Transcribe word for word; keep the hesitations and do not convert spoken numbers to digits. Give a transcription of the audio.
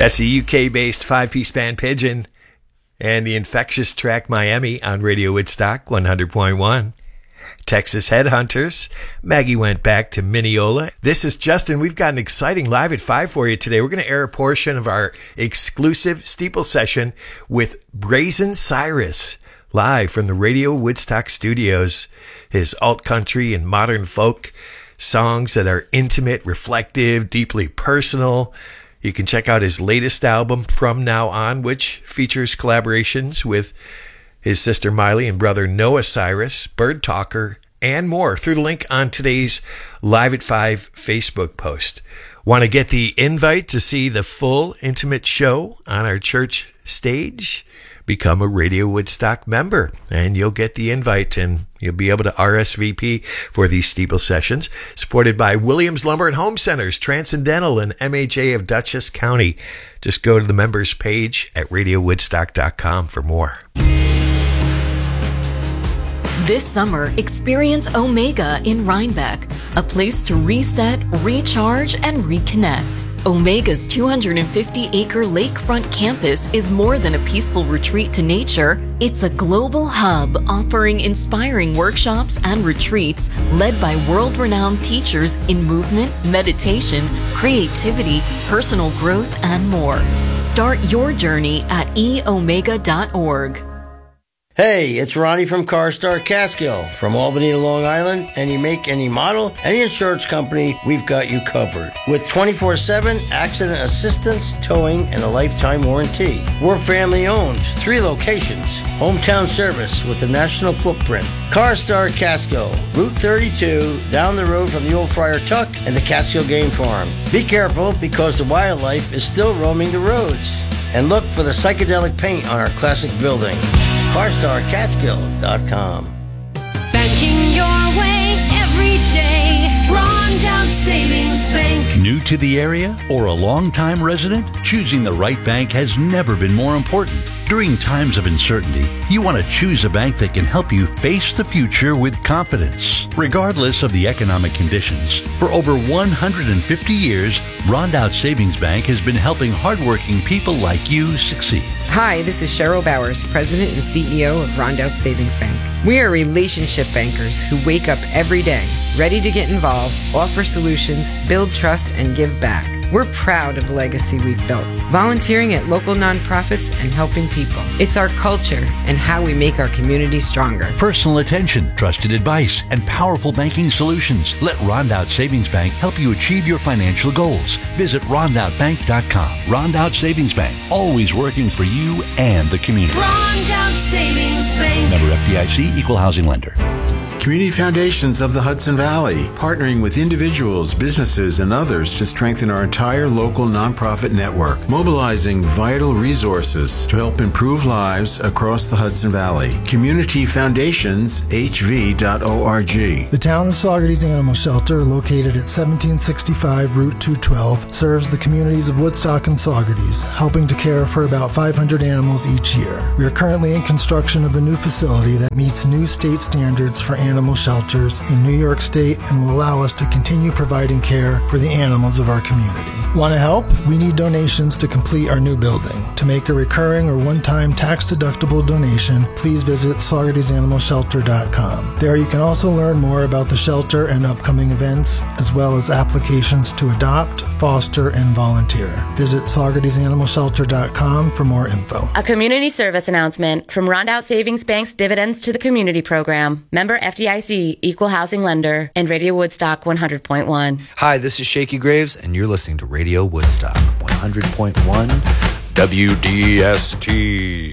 That's the U K-based five-piece band Pigeon and the infectious track Miami on Radio Woodstock one hundred point one. Texas Headhunters, Maggie Went Back to Mineola. This is Justin. We've got an exciting Live at five for you today. We're going to air a portion of our exclusive Steeple session with Brazen Cyrus, live from the Radio Woodstock studios. His alt-country and modern folk songs that are intimate, reflective, deeply personal. You can check out his latest album, From Now On, which features collaborations with his sister Miley and brother Noah Cyrus, Bird Talker, and more through the link on today's Live at five Facebook post. Want to get the invite to see the full intimate show on our church stage? Become a Radio Woodstock member, and you'll get the invite, and you'll be able to R S V P for these Steeple sessions, supported by Williams Lumber and Home Centers, Transcendental, and M H A of Dutchess County. Just go to the members page at radio woodstock dot com for more. This summer, experience Omega in Rhinebeck, a place to reset, recharge, and reconnect. Omega's two hundred fifty acre lakefront campus is more than a peaceful retreat to nature. It's a global hub offering inspiring workshops and retreats led by world-renowned teachers in movement, meditation, creativity, personal growth, and more. Start your journey at e omega dot org. Hey, it's Ronnie from CarStar Catskill. From Albany to Long Island, any make, any model, any insurance company, we've got you covered. With twenty-four seven accident assistance, towing, and a lifetime warranty. We're family owned, three locations. Hometown service with a national footprint. CarStar Catskill, Route thirty-two, down the road from the old Friar Tuck and the Catskill Game Farm. Be careful because the wildlife is still roaming the roads. And look for the psychedelic paint on our classic building. car star catskill dot com. Banking your way every day. Rondout Savings Bank. New to the area or a long-time resident? Choosing the right bank has never been more important. During times of uncertainty, you want to choose a bank that can help you face the future with confidence, regardless of the economic conditions. For over one hundred fifty years, Rondout Savings Bank has been helping hardworking people like you succeed. Hi, this is Cheryl Bowers, President and C E O of Rondout Savings Bank. We are relationship bankers who wake up every day, ready to get involved, offer solutions, build trust, and give back. We're proud of the legacy we've built, volunteering at local nonprofits and helping people. It's our culture and how we make our community stronger. Personal attention, trusted advice, and powerful banking solutions. Let Rondout Savings Bank help you achieve your financial goals. Visit rondout bank dot com. Rondout Savings Bank, always working for you and the community. Rondout Savings Bank. Member F D I C, Equal Housing Lender. Community Foundations of the Hudson Valley, partnering with individuals, businesses, and others to strengthen our entire local nonprofit network, mobilizing vital resources to help improve lives across the Hudson Valley. Community Foundations H V dot org. The town of Saugerties Animal Shelter, located at seventeen sixty-five Route two twelve, serves the communities of Woodstock and Saugerties, helping to care for about five hundred animals each year. We are currently in construction of a new facility that meets new state standards for animals animal shelters in New York State and will allow us to continue providing care for the animals of our community. Want to help? We need donations to complete our new building. To make a recurring or one-time tax-deductible donation, please visit saugerties animal shelter dot com. There you can also learn more about the shelter and upcoming events, as well as applications to adopt, foster, and volunteer. Visit saugerties animal shelter dot com for more info. A community service announcement from Rondout Savings Bank's Dividends to the Community program. Member F D I C, Equal Housing Lender, and Radio Woodstock one hundred point one. Hi, this is Shaky Graves, and you're listening to Radio Woodstock one hundred point one W D S T.